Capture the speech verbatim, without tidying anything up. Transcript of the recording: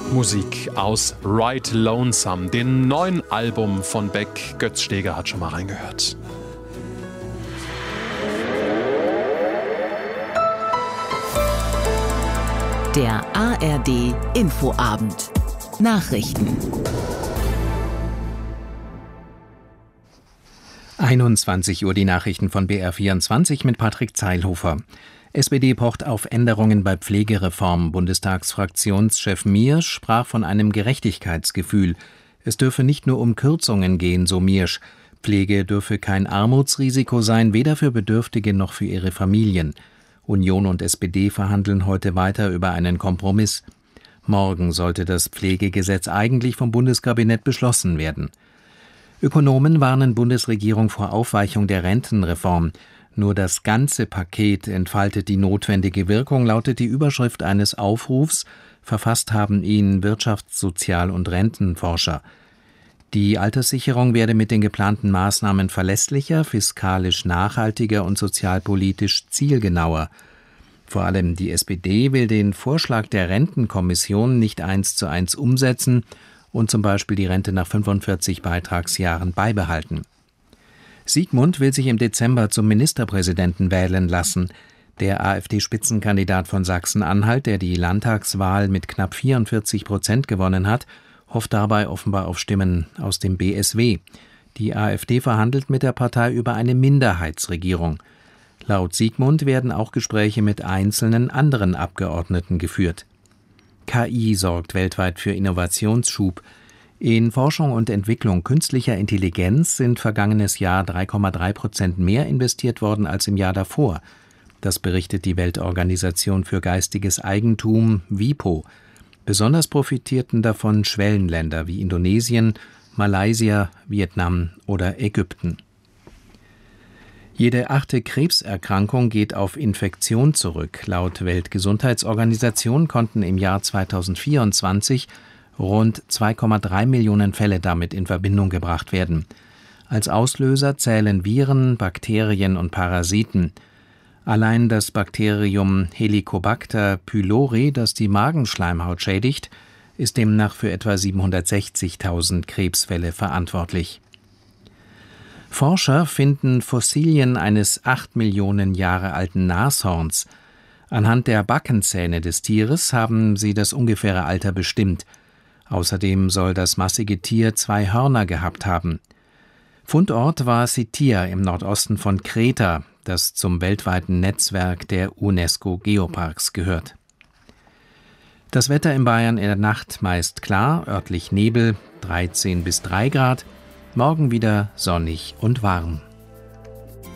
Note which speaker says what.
Speaker 1: Musik aus Ride Lonesome, dem neuen Album von Beck. Götz Steger hat schon mal reingehört.
Speaker 2: Der A R D Infoabend. Nachrichten.
Speaker 3: einundzwanzig Uhr die Nachrichten von B R vierundzwanzig mit Patrick Zeilhofer. S P D pocht auf Änderungen bei Pflegereform. Bundestagsfraktionschef Miersch sprach von einem Gerechtigkeitsgefühl. Es dürfe nicht nur um Kürzungen gehen, so Miersch. Pflege dürfe kein Armutsrisiko sein, weder für Bedürftige noch für ihre Familien. Union und S P D verhandeln heute weiter über einen Kompromiss. Morgen sollte das Pflegegesetz eigentlich vom Bundeskabinett beschlossen werden. Ökonomen warnen Bundesregierung vor Aufweichung der Rentenreform. Nur das ganze Paket entfaltet die notwendige Wirkung, lautet die Überschrift eines Aufrufs. Verfasst haben ihn Wirtschafts-, Sozial- und Rentenforscher. Die Alterssicherung werde mit den geplanten Maßnahmen verlässlicher, fiskalisch nachhaltiger und sozialpolitisch zielgenauer. Vor allem die S P D will den Vorschlag der Rentenkommission nicht eins zu eins umsetzen und zum Beispiel die Rente nach fünfundvierzig Beitragsjahren beibehalten. Sigmund will sich im Dezember zum Ministerpräsidenten wählen lassen. Der AfD-Spitzenkandidat von Sachsen-Anhalt, der die Landtagswahl mit knapp vierundvierzig Prozent gewonnen hat, hofft dabei offenbar auf Stimmen aus dem B S W. Die AfD verhandelt mit der Partei über eine Minderheitsregierung. Laut Sigmund werden auch Gespräche mit einzelnen anderen Abgeordneten geführt. K I sorgt weltweit für Innovationsschub. In Forschung und Entwicklung künstlicher Intelligenz sind vergangenes Jahr drei Komma drei Prozent mehr investiert worden als im Jahr davor. Das berichtet die Weltorganisation für geistiges Eigentum WIPO. Besonders profitierten davon Schwellenländer wie Indonesien, Malaysia, Vietnam oder Ägypten. Jede achte Krebserkrankung geht auf Infektion zurück. Laut Weltgesundheitsorganisation konnten im Jahr zweitausendvierundzwanzig rund zwei Komma drei Millionen Fälle damit in Verbindung gebracht werden. Als Auslöser zählen Viren, Bakterien und Parasiten. Allein das Bakterium Helicobacter pylori, das die Magenschleimhaut schädigt, ist demnach für etwa siebenhundertsechzigtausend Krebsfälle verantwortlich. Forscher finden Fossilien eines acht Millionen Jahre alten Nashorns. Anhand der Backenzähne des Tieres haben sie das ungefähre Alter bestimmt. Außerdem soll das massige Tier zwei Hörner gehabt haben. Fundort war Sitia im Nordosten von Kreta, das zum weltweiten Netzwerk der UNESCO-Geoparks gehört. Das Wetter in Bayern in der Nacht meist klar, örtlich Nebel, dreizehn bis drei Grad, morgen wieder sonnig und warm.